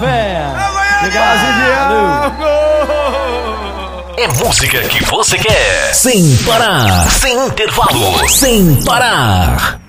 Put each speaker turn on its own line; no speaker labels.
véia.
É música que você quer. Sem parar. Sem intervalo. Sem parar.